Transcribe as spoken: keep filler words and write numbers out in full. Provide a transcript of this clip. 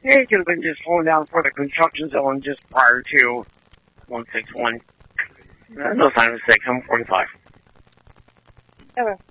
Yeah, he could have been just slowing down for the construction zone just prior to one six one. Uh, no sign of mistake. I'm forty-five. Okay.